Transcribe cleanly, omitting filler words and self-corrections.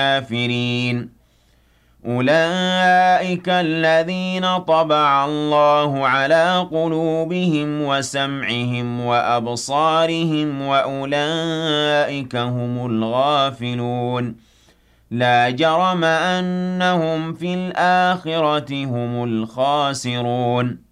الكافرين أولئك الذين طبع الله على قلوبهم وسمعهم وأبصارهم وأولئك هم الغافلون لا جرم أنهم في الآخرة هم الخاسرون